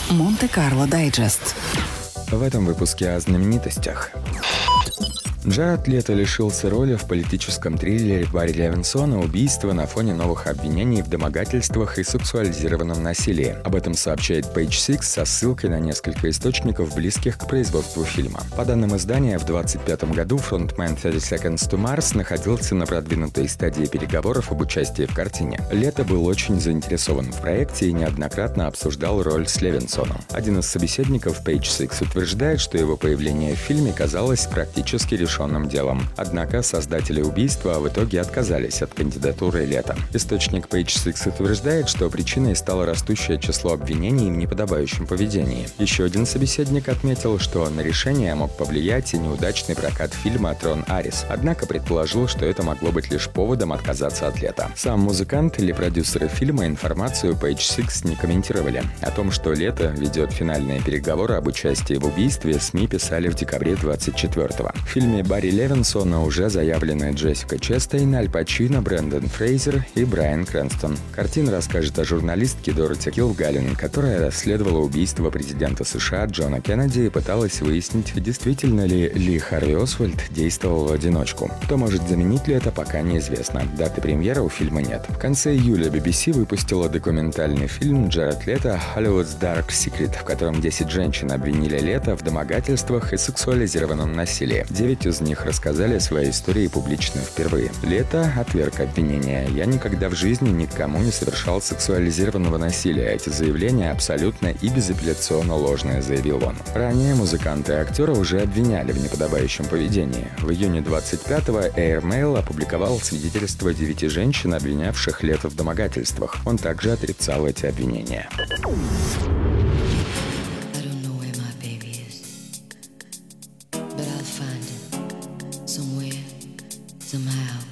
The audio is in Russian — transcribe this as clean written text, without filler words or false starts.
Монте-Карло Дайджест. В этом выпуске о знаменитостях. Джаред Лето лишился роли в политическом триллере Барри Левинсона «Убийство» на фоне новых обвинений в домогательствах и сексуализированном насилии. Об этом сообщает Page Six со ссылкой на несколько источников, близких к производству фильма. По данным издания, в 2025 году фронтмен 30 Seconds to Mars находился на продвинутой стадии переговоров об участии в картине. Лето был очень заинтересован в проекте и неоднократно обсуждал роль с Левинсоном. Один из собеседников Page Six утверждает, что его появление в фильме казалось практически решенным делом. Однако создатели «Убийства» в итоге отказались от кандидатуры Лето. Источник Page Six утверждает, что причиной стало растущее число обвинений в неподобающем поведении. Еще один собеседник отметил, что на решение мог повлиять и неудачный прокат фильма «Трон Арис», однако предположил, что это могло быть лишь поводом отказаться от Лето. Сам музыкант или продюсеры фильма информацию Page Six не комментировали. О том, что Лето ведет финальные переговоры об участии в «Убийстве», СМИ писали в декабре 24-го. В фильме Барри Левинсона уже заявлены Джессика Честейн, Аль Пачино, Брэндон Фрейзер и Брайан Крэнстон. Картина расскажет о журналистке Дороти Килгален, которая расследовала убийство президента США Джона Кеннеди и пыталась выяснить, действительно ли Ли Харви Освальд действовал в одиночку. Кто может заменить Лето, пока неизвестно. Даты премьеры у фильма нет. В конце июля BBC выпустила документальный фильм «Джаред Лето. Hollywood's Dark Secret», в котором 10 женщин обвинили Лето в домогательствах и сексуализированном насилии. 9 из них рассказали свои истории публично впервые. Лето отверг обвинения. «Я никогда в жизни никому не совершал сексуализированного насилия. Эти заявления абсолютно и безапелляционно ложные», — заявил он. Ранее музыканты и актера уже обвиняли в неподобающем поведении. В июне 25-го Air Mail опубликовал свидетельства 9 женщин, обвинявших Лето в домогательствах. Он также отрицал эти обвинения. Somewhere, somehow.